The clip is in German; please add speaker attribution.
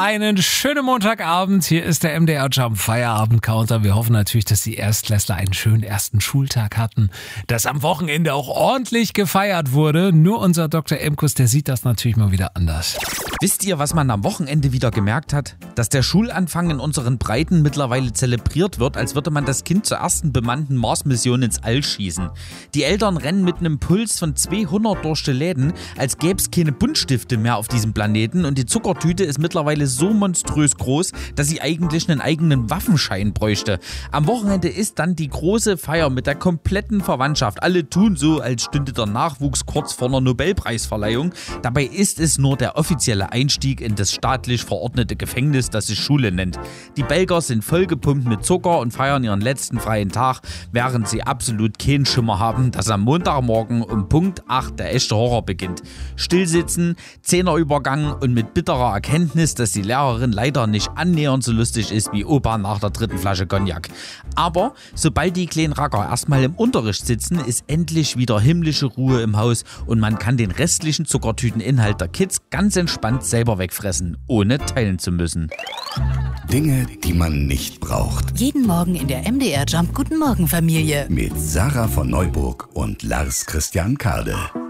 Speaker 1: Einen schönen Montagabend. Hier ist der MDR Jump Feierabend Counter. Wir hoffen natürlich, dass die Erstklässler einen schönen ersten Schultag hatten, dass am Wochenende auch ordentlich gefeiert wurde. Nur unser Dr. Emkus, der sieht das natürlich mal wieder anders.
Speaker 2: Wisst ihr, was man am Wochenende wieder gemerkt hat? Dass der Schulanfang in unseren Breiten mittlerweile zelebriert wird, als würde man das Kind zur ersten bemannten Mars-Mission ins All schießen. Die Eltern rennen mit einem Puls von 200 durch die Läden, als gäbe es keine Buntstifte mehr auf diesem Planeten, und die Zuckertüte ist mittlerweile so monströs groß, dass sie eigentlich einen eigenen Waffenschein bräuchte. Am Wochenende ist dann die große Feier mit der kompletten Verwandtschaft. Alle tun so, als stünde der Nachwuchs kurz vor einer Nobelpreisverleihung. Dabei ist es nur der offizielle Einstieg in das staatlich verordnete Gefängnis, das sich Schule nennt. Die Belger sind vollgepumpt mit Zucker und feiern ihren letzten freien Tag, während sie absolut keinen Schimmer haben, dass am Montagmorgen um Punkt 8 der echte Horror beginnt. Stillsitzen, Zehnerübergang und mit bitterer Erkenntnis, dass die Lehrerin leider nicht annähernd so lustig ist wie Opa nach der dritten Flasche Cognac. Aber sobald die kleinen Racker erstmal im Unterricht sitzen, ist endlich wieder himmlische Ruhe im Haus und man kann den restlichen Zuckertüteninhalt der Kids ganz entspannt selber wegfressen, ohne teilen zu müssen.
Speaker 3: Dinge, die man nicht braucht.
Speaker 4: Jeden Morgen in der MDR Jump Guten Morgen Familie.
Speaker 3: Mit Sarah von Neuburg und Lars Christian Kade.